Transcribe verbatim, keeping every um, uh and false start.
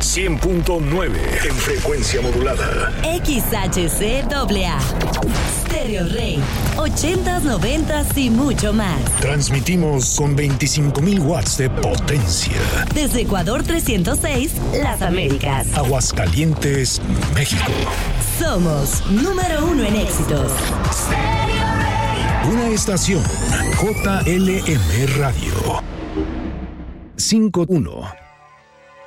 cien punto nueve en frecuencia modulada. X H C A A. Stereo Rey. ochentas, noventas y mucho más. Transmitimos con veinticinco mil watts de potencia. Desde Ecuador trescientos seis, Las Américas. Aguascalientes, México. Somos número uno en éxitos. Stereo Rey. Una estación J L M Radio. cinco uno.